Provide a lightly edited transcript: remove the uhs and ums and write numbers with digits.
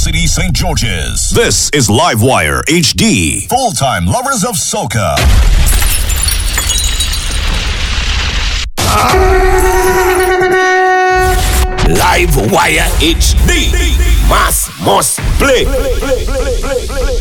City, St. George's. This is Livewire HD. Full-time lovers of soca. Livewire HD. Mass must play.